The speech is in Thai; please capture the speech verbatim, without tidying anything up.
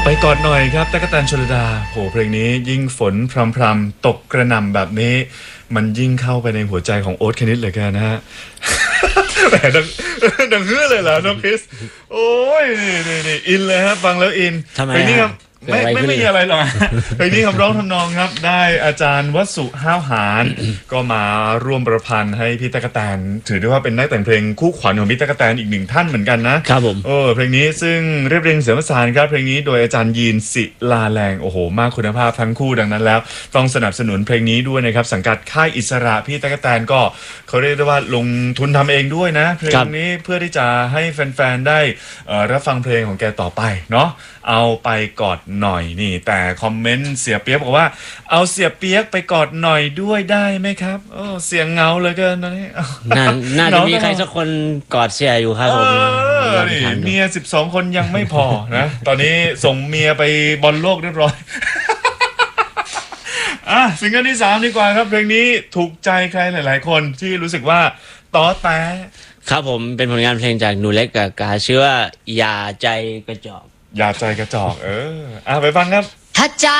ไปกอดหน่อยครับตั๊กแตนชลดาโหเพลงนี้ยิ่งฝนพรำๆตกกระหน่ำแบบนี้มันยิ่งเข้าไปในหัวใจของโอ๊ตคณิตเหลือเกินนะฮะ แต่ดังดังเฮือเลยเหรอน้องคริสโอ้ยนี่นี่นี่อินเลยฮะฟังแล้วอินทำไมเพลงนี้ครับเกิดไม่อะไรไม่ขึ้นไม่มีอะไรหรอก เพลงนี้คำร้องทำนองครับได้อาจารย์วสุห้าวหาร ก็มาร่วมประพันธ์ให้พี่ตั๊กแตนถือได้ว่าเป็นนักแต่งเพลงคู่ขวัญของพี่ตั๊กแตนอีกหนึ่งท่านเหมือนกันนะครับผมโอ้เพลงนี้ซึ่งเรียบเรียงเสียงประสานครับเพลงนี้โดยอาจารย์ยีนศิลาแรงโอ้โหมากคุณภาพทั้งคู่ดังนั้นแล้วต้องสนับสนุนเพลงนี้ด้วยนะครับสังกัดค่ายอิสระพี่ตั๊กแตนก็เขาเรียกได้ว่าลงทุนทำเองด้วยนะเพลงนี้เพื่อที่จะให้แฟนๆได้เอ่อรับฟังเพลงของแกต่อไปเนาะเอาไปกอดหน่อยนี่แต่คอมเมนต์เสียเปียกบอกว่าเอาเสียเปียกไปกอดหน่อยด้วยได้ไหมครับโอ้เสียงเงาเหลือเกินตอนนี้น่าน่าจะมีใครสักคนกอดเสียอยู่ครับผมเออนี่เมียสิบสองคนยังไม่พอนะ ตอนนี้ส่งเมียไปบอลโลกเรียบร้อย อ่ะซิงเกิลที่สามดีกว่าครับเพลงนี้ถูกใจใครหลาย ๆ คนที่รู้สึกว่าต้อแต้ครับผมเป็นผลงานเพลงจากหนูเล็กกับกาชื่อว่าอย่าใจกระจอกอย่าใจกระจอกเอออ่ะไปฟังครับถ้าใจ